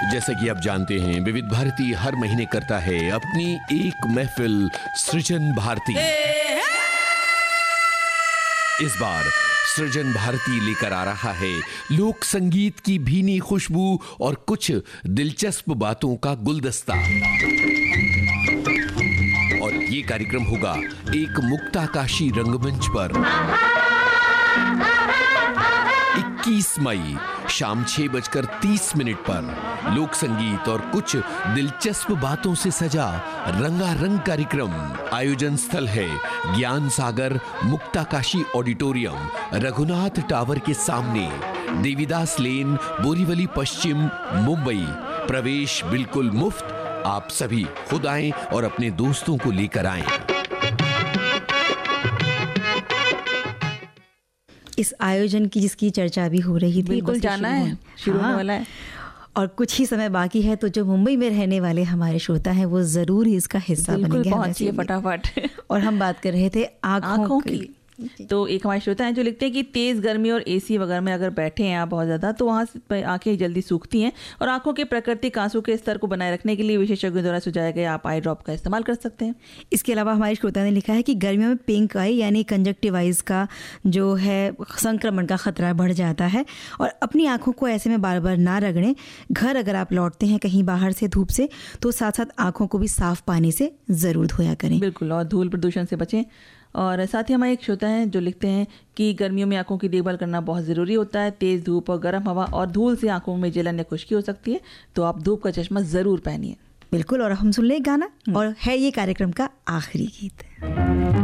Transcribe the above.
जैसे कि आप जानते हैं, विविध भारती हर महीने करता है अपनी एक महफिल सृजन भारती। इस बार सृजन भारती लेकर आ रहा है लोक संगीत की भीनी खुशबू और कुछ दिलचस्प बातों का गुलदस्ता। और ये कार्यक्रम होगा एक मुक्ताकाशी रंगमंच पर 21 मई शाम 6:30 पर लोक संगीत और कुछ दिलचस्प बातों से सजा रंगारंग कार्यक्रम। आयोजन स्थल है ज्ञान सागर मुक्ताकाशी ऑडिटोरियम, रघुनाथ टावर के सामने, देवीदास लेन, बोरीवली पश्चिम, मुंबई। प्रवेश बिल्कुल मुफ्त। आप सभी खुद आएं और अपने दोस्तों को लेकर आएं। इस आयोजन की जिसकी चर्चा भी हो रही थी, बिल्कुल जाना है, शुरू होने वाला है और कुछ ही समय बाकी है, तो जो मुंबई में रहने वाले हमारे श्रोता हैं वो जरूर ही इसका हिस्सा बनेंगे। पहुंचिए फटाफट। और हम बात कर रहे थे आँखों की। तो एक हमारे श्रोता हैं जो लिखते हैं कि तेज गर्मी और एसी वगैरह में अगर बैठे हैं आप बहुत ज़्यादा, तो वहाँ से आंखें जल्दी सूखती हैं और आंखों के प्राकृतिक आंसू के स्तर को बनाए रखने के लिए विशेषज्ञों द्वारा सुझाया गया आप आई ड्रॉप का इस्तेमाल कर सकते हैं। इसके अलावा हमारे श्रोता ने लिखा है कि गर्मियों में पिंक आई यानी कंजक्टिवाइज का जो है संक्रमण का खतरा बढ़ जाता है और अपनी आंखों को ऐसे में बार बार ना रगड़ें। घर अगर आप लौटते हैं कहीं बाहर से धूप से, तो साथ साथ आंखों को भी साफ पानी से ज़रूर धोया करें। बिल्कुल, और धूल प्रदूषण से बचें। और साथ ही हमारे एक श्रोता हैं जो लिखते हैं कि गर्मियों में आंखों की देखभाल करना बहुत ज़रूरी होता है। तेज़ धूप और गर्म हवा और धूल से आंखों में जलन या खुश्की हो सकती है, तो आप धूप का चश्मा ज़रूर पहनिए। बिल्कुल। और हम सुन ले गाना, और है ये कार्यक्रम का आखिरी गीत।